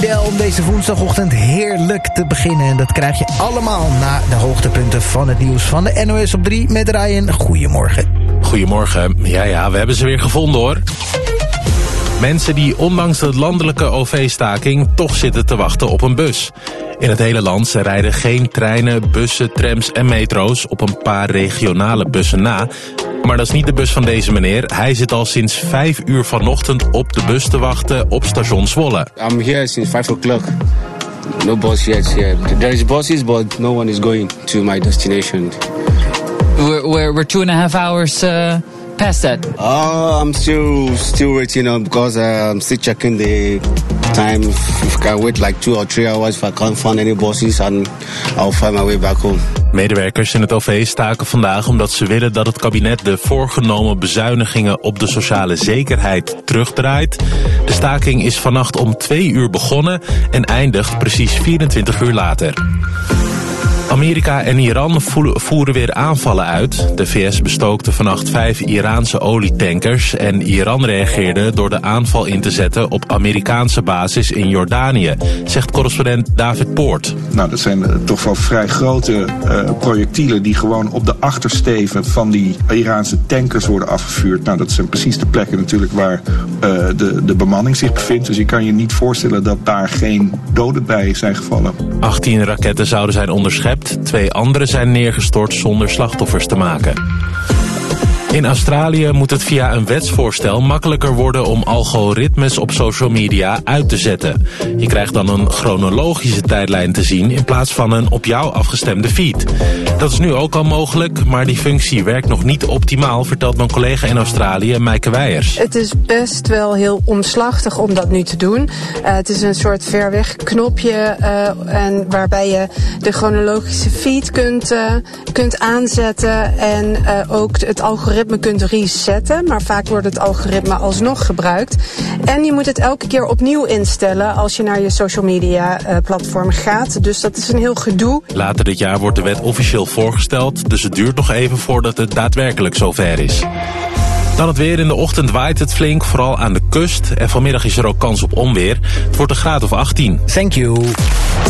Om deze woensdagochtend heerlijk te beginnen. En dat krijg je allemaal na de hoogtepunten van het nieuws van de NOS op 3 met Ryan. Goedemorgen. Goedemorgen. Ja, we hebben ze weer gevonden hoor. Mensen die ondanks de landelijke OV-staking toch zitten te wachten op een bus. In het hele land rijden geen treinen, bussen, trams en metro's op een paar regionale bussen na. Maar dat is niet de bus van deze meneer. Hij zit al sinds 5 uur vanochtend op de bus te wachten op station Zwolle. I'm here since 5 o'clock. No bus yet here. There is buses, but no one is going to my destination. We're 2.5 hours past that. I'm still waiting on because I'm still checking the time. If I can wait like 2 or 3 hours, if I can't find any buses, and I'll find my way back home. Medewerkers in het OV staken vandaag omdat ze willen dat het kabinet de voorgenomen bezuinigingen op de sociale zekerheid terugdraait. De staking is vannacht om 2 uur begonnen en eindigt precies 24 uur later. Amerika en Iran voeren weer aanvallen uit. De VS bestookte vannacht 5 Iraanse olietankers en Iran reageerde door de aanval in te zetten op Amerikaanse basis in Jordanië, zegt correspondent David Poort. Nou, dat zijn toch wel vrij grote projectielen die gewoon op de achtersteven van die Iraanse tankers worden afgevuurd. Nou, dat zijn precies de plekken natuurlijk waar de bemanning zich bevindt. Dus je kan je niet voorstellen dat daar geen doden bij zijn gevallen. 18 raketten zouden zijn onderschept. 2 andere zijn neergestort zonder slachtoffers te maken. In Australië moet het via een wetsvoorstel makkelijker worden om algoritmes op social media uit te zetten. Je krijgt dan een chronologische tijdlijn te zien in plaats van een op jou afgestemde feed. Dat is nu ook al mogelijk, maar die functie werkt nog niet optimaal, vertelt mijn collega in Australië, Maaike Weijers. Het is best wel heel omslachtig om dat nu te doen. Het is een soort ver weg knopje en waarbij je de chronologische feed kunt aanzetten en ook het algoritme kunt resetten, maar vaak wordt het algoritme alsnog gebruikt. En je moet het elke keer opnieuw instellen als je naar je social media platform gaat. Dus dat is een heel gedoe. Later dit jaar wordt de wet officieel voorgesteld, dus het duurt nog even voordat het daadwerkelijk zover is. Dan het weer. In de ochtend waait het flink, vooral aan de kust. En vanmiddag is er ook kans op onweer. Het wordt een graad of 18. Thank you.